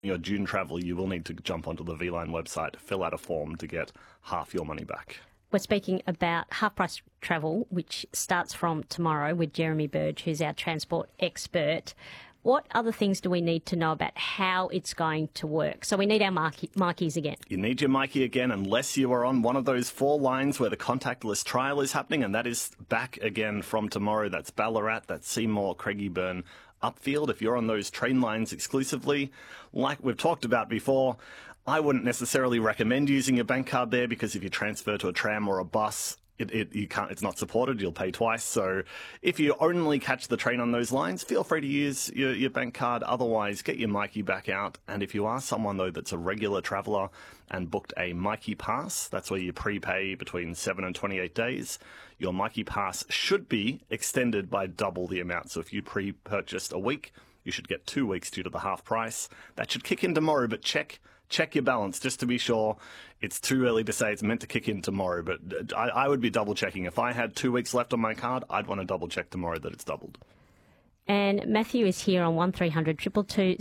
your June travel, you will need to jump onto the V-Line website, fill out a form to get half your money back. We're speaking about half-price travel, which starts from tomorrow with Jeremy Burge, who's our transport expert. What other things do we need to know about how it's going to work? So we need our markies again. You need your markie again unless you are on one of those 4 lines where the contactless trial is happening, and that is back again from tomorrow. That's Ballarat, that's Seymour, Craigieburn, Upfield. If you're on those train lines exclusively, like we've talked about before, I wouldn't necessarily recommend using your bank card there, because if you transfer to a tram or a bus, it's not supported. You'll pay twice. So if you only catch the train on those lines, feel free to use your bank card. Otherwise, get your Myki back out. And if you are someone, though, that's a regular traveller and booked a Myki Pass, that's where you prepay between 7 and 28 days, your Myki Pass should be extended by double the amount. So if you pre-purchased a week, you should get 2 weeks due to the half price. That should kick in tomorrow, but check your balance just to be sure. It's too early to say it's meant to kick in tomorrow, but I would be double checking. If I had 2 weeks left on my card, I'd want to double check tomorrow that it's doubled. And Matthew is here on 1300 222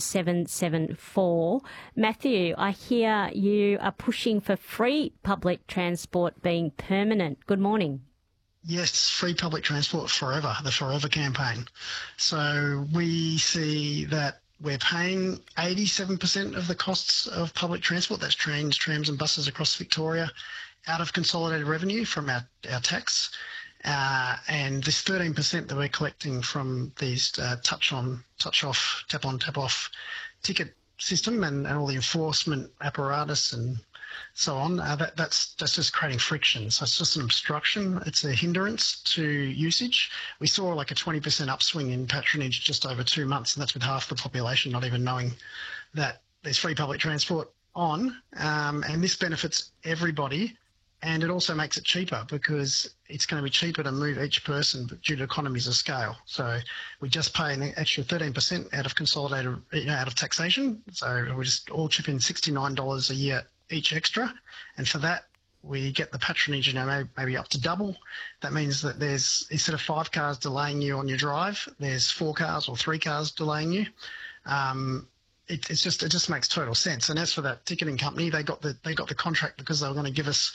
774. Matthew, I hear you are pushing for free public transport being permanent. Good morning. Yes, free public transport forever, the Forever campaign. So we see that we're paying 87% of the costs of public transport, that's trains, trams and buses across Victoria, out of consolidated revenue from our tax. And this 13% that we're collecting from these touch-on, touch-off, tap-on, tap-off ticket system and all the enforcement apparatus and so on, that's just creating friction. So it's just an obstruction. It's a hindrance to usage. We saw like a 20% upswing in patronage just over 2 months, and that's with half the population not even knowing that there's free public transport on. And this benefits everybody, and it also makes it cheaper because it's going to be cheaper to move each person due to economies of scale. So we just pay an extra 13% out of consolidated, out of taxation. So we just all chip in $69 a year each extra, and for that we get the patronage, maybe up to double. That means that there's, instead of 5 cars delaying you on your drive, there's 4 cars or 3 cars delaying you. It just makes total sense. And as for that ticketing company, they got the contract because they were going to give us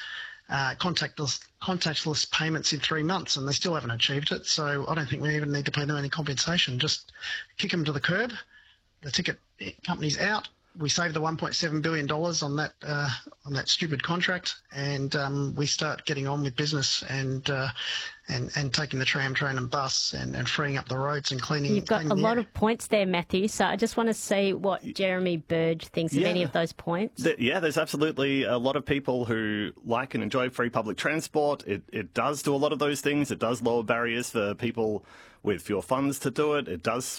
contactless payments in 3 months, and they still haven't achieved it. So I don't think we even need to pay them any compensation. Just kick them to the curb. The ticket company's out. We save the $1.7 billion on that stupid contract, and we start getting on with business and taking the tram, train and bus and freeing up the roads and cleaning. You've got a lot of points there, Matthew, so I just want to see what Jeremy Burge thinks of any of those points. There's absolutely a lot of people who like and enjoy free public transport. It does do a lot of those things. It does lower barriers for people with fewer funds to do it. It does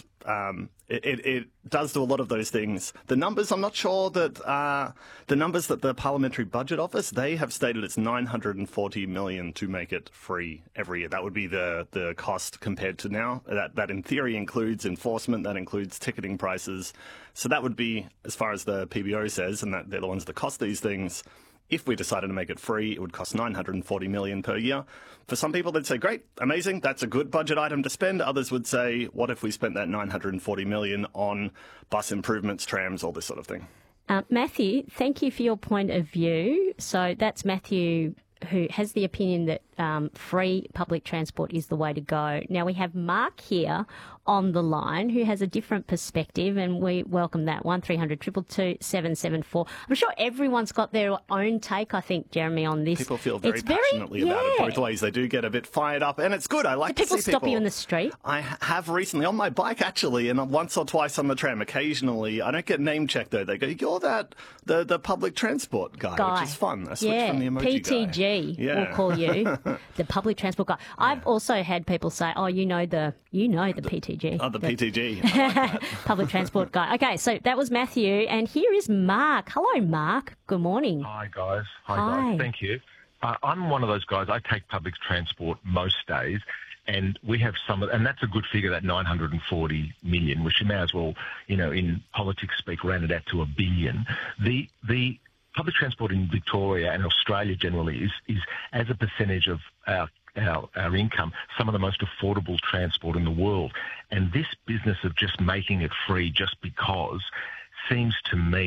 it does do a lot of those things. The numbers, I'm not sure that the numbers that the Parliamentary Budget Office, they have stated it's $940 million to make it free every year. That would be the cost compared to now. That in theory includes enforcement, that includes ticketing prices. So that would be, as far as the PBO says, and that they're the ones that cost these things. If we decided to make it free, it would cost $940 million per year. For some people, they'd say, great, amazing, that's a good budget item to spend. Others would say, what if we spent that $940 million on bus improvements, trams, all this sort of thing? Matthew, thank you for your point of view. So that's Matthew, who has the opinion that free public transport is the way to go. Now we have Mark here on the line who has a different perspective, and we welcome that. 1300 222 774. I'm sure everyone's got their own take, I think, Jeremy, on this. People feel very passionately about it both ways. They do get a bit fired up, and it's good. I like to see people. People stop you in the street? I have recently, on my bike actually, and once or twice on the tram. Occasionally, I don't get name checked though. They go, "You're the public transport guy," which is fun. I switched from the emoji PTG, guy. we'll call you. The public transport guy. I've also had people say, "Oh, you know the PTG." Oh, the PTG. I like that. Public transport guy. Okay, so that was Matthew, and here is Mark. Hello, Mark. Good morning. Hi, guys. Hi, guys. Thank you. I'm one of those guys. I take public transport most days, and we have and that's a good figure, that 940 million, which you may as well, in politics speak, round it out to $1 billion. The public transport in Victoria and Australia generally is as a percentage of our income, some of the most affordable transport in the world. And this business of just making it free just because seems to me